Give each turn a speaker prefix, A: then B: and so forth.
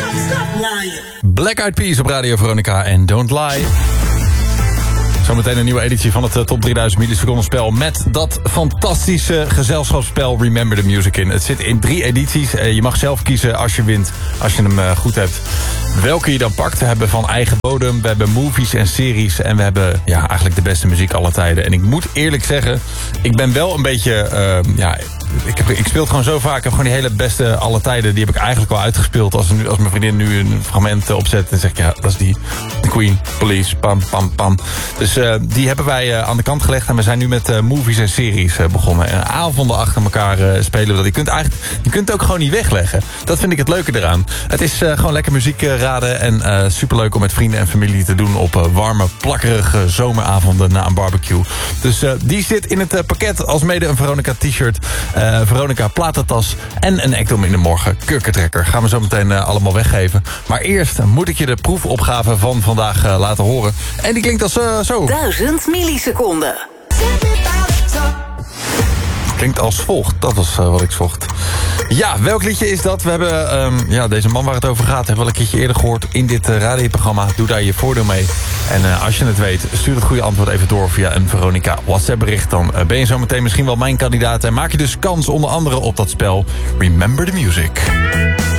A: Black Eyed Peas op Radio Veronica en Don't Lie. Zometeen een nieuwe editie van het Top 3000 milliseconden spel... met dat fantastische gezelschapsspel Remember the Music in. Het zit in 3 edities. Je mag zelf kiezen als je wint, als je hem goed hebt. Welke je dan pakt. We hebben van eigen bodem, we hebben movies en series... en we hebben eigenlijk de beste muziek aller tijden. En ik moet eerlijk zeggen, ik ben wel een beetje... Ik speel het gewoon zo vaak. Ik heb gewoon die hele beste alle tijden. Die heb ik eigenlijk al uitgespeeld. Als mijn vriendin nu een fragment opzet... dan zeg ik, ja, dat is die. The Queen, Police, pam, pam, pam. Dus die hebben wij aan de kant gelegd. En we zijn nu met movies en series begonnen. En avonden achter elkaar spelen we dat. Je kunt het ook gewoon niet wegleggen. Dat vind ik het leuke eraan. Het is gewoon lekker muziek raden. En superleuk om met vrienden en familie te doen... op warme, plakkerige zomeravonden na een barbecue. Dus die zit in het pakket als mede een Veronica t-shirt... Veronica platentas en een Ekdom in de morgen kurkentrekker. Gaan we zo meteen allemaal weggeven. Maar eerst moet ik je de proefopgave van vandaag laten horen. En die klinkt als zo.
B: 1000 milliseconden.
A: Klinkt als volgt. Dat was wat ik zocht. Ja, welk liedje is dat? We hebben deze man waar het over gaat... hebben we al een keertje eerder gehoord in dit radioprogramma. Doe daar je voordeel mee. En als je het weet, stuur het goede antwoord even door... via een Veronica WhatsApp bericht. Dan ben je zo meteen misschien wel mijn kandidaat. En maak je dus kans onder andere op dat spel Remember the Music.